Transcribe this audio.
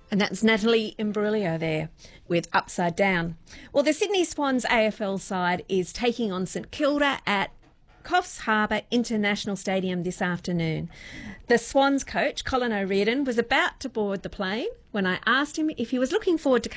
And that's Natalie Imbruglia there with Upside Down. Well, the Sydney Swans AFL side is taking on St Kilda at Coffs Harbour International Stadium this afternoon. The Swans coach, Colin O'Riordan, was about to board the plane when I asked him if he was looking forward to